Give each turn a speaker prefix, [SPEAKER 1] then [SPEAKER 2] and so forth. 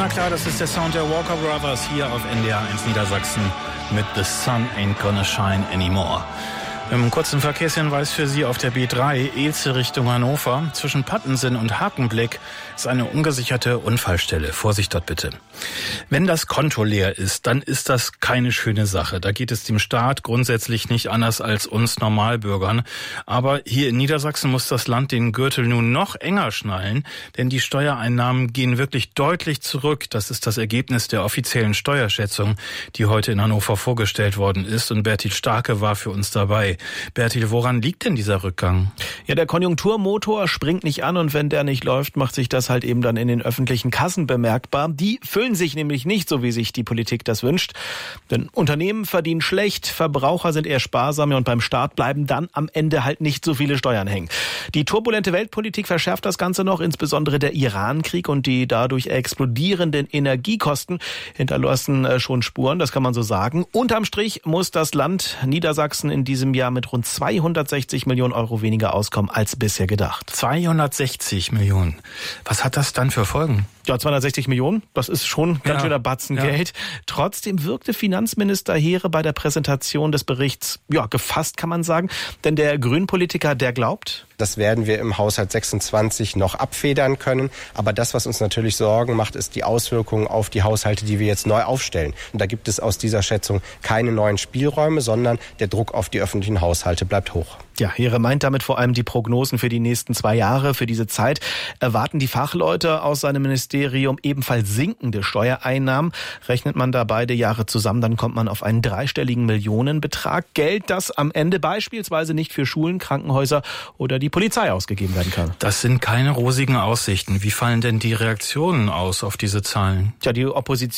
[SPEAKER 1] Na klar, das ist der Sound der Walker Brothers hier auf NDR 1 Niedersachsen mit The Sun Ain't Gonna Shine Anymore. Im kurzen Verkehrshinweis für Sie auf der B3 Elze Richtung Hannover. Zwischen Pattensen und Hakenblick ist eine ungesicherte Unfallstelle. Vorsicht dort bitte. Wenn das Konto leer ist, dann ist das keine schöne Sache. Da geht es dem Staat grundsätzlich nicht anders als uns Normalbürgern. Aber hier in Niedersachsen muss das Land den Gürtel nun noch enger schnallen, denn die Steuereinnahmen gehen wirklich deutlich zurück. Das ist das Ergebnis der offiziellen Steuerschätzung, die heute in Hannover vorgestellt worden ist. Und Bertil Starke war für uns dabei. Bertil, woran liegt denn dieser Rückgang?
[SPEAKER 2] Ja, der Konjunkturmotor springt nicht an und wenn der nicht läuft, macht sich das halt eben dann in den öffentlichen Kassen bemerkbar. Die füllen sich nämlich nicht, so wie sich die Politik das wünscht. Denn Unternehmen verdienen schlecht, Verbraucher sind eher sparsam und beim Staat bleiben dann am Ende halt nicht so viele Steuern hängen. Die turbulente Weltpolitik verschärft das Ganze noch, insbesondere der Iran-Krieg und die dadurch explodierenden Energiekosten hinterlassen schon Spuren, das kann man so sagen. Unterm Strich muss das Land Niedersachsen in diesem Jahr mit rund 260 Millionen Euro weniger auskommen als bisher gedacht.
[SPEAKER 1] 260 Millionen. Was hat das dann für Folgen?
[SPEAKER 2] Ja, 260 Millionen, das ist schon ganz schöner Batzen Geld. Trotzdem wirkte Finanzminister Heere bei der Präsentation des Berichts, gefasst kann man sagen. Denn der Grünpolitiker, der glaubt,
[SPEAKER 3] das werden wir im Haushalt 26 noch abfedern können. Aber das, was uns natürlich Sorgen macht, ist die Auswirkungen auf die Haushalte, die wir jetzt neu aufstellen. Und da gibt es aus dieser Schätzung keine neuen Spielräume, sondern der Druck auf die öffentlichen Haushalte bleibt hoch.
[SPEAKER 2] Ja, Heere meint damit vor allem die Prognosen für die nächsten 2 Jahre. Für diese Zeit erwarten die Fachleute aus seinem Ministerium ebenfalls sinkende Steuereinnahmen. Rechnet man da beide Jahre zusammen, dann kommt man auf einen 3-stelligen Millionenbetrag. Geld, das am Ende beispielsweise nicht für Schulen, Krankenhäuser oder die Polizei ausgegeben werden kann.
[SPEAKER 1] Das sind keine rosigen Aussichten. Wie fallen denn die Reaktionen aus auf diese Zahlen?
[SPEAKER 2] Tja, die Opposition